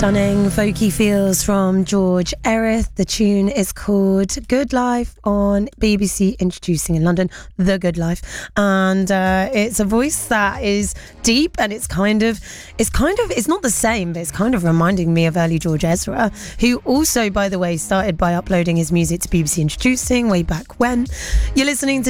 Stunning folky feels from George Erith. The tune is called Good Life on BBC, introducing in London The Good Life, and it's a voice that is deep, and it's not the same, but it's kind of reminding me of early George Ezra, who also, by the way, started by uploading his music to BBC Introducing way back when. You're listening to